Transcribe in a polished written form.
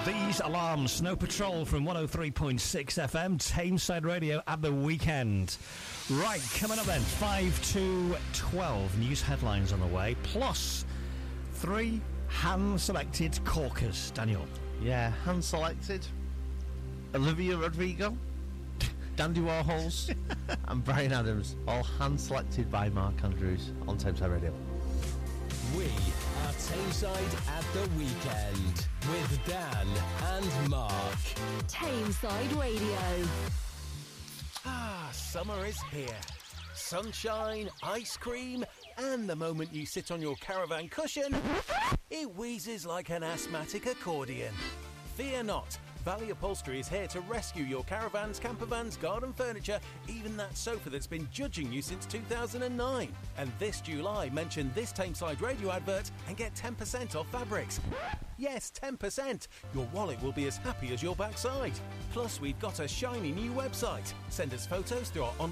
These Alarms, Snow Patrol from 103.6 FM, Tameside Radio at the weekend. Right, coming up then, 5 to 12, news headlines on the way, plus 3 hand-selected corkers. Daniel. Yeah, hand-selected. Olivia Rodrigo, Dandy Warhols, and Bryan Adams, all hand-selected by Mark Andrews on Tameside Radio. We are Tameside at the weekend with Dan and Mark. Tameside Radio. Summer is here. Sunshine, ice cream, and the moment you sit on your caravan cushion, it wheezes like an asthmatic accordion. Fear not. Valley Upholstery is here to rescue your caravans, campervans, garden furniture, even that sofa that's been judging you since 2009. And this July, mention this Tameside Radio advert and get 10% off fabrics. Yes, 10%. Your wallet will be as happy as your backside. Plus, we've got a shiny new website. Send us photos through our online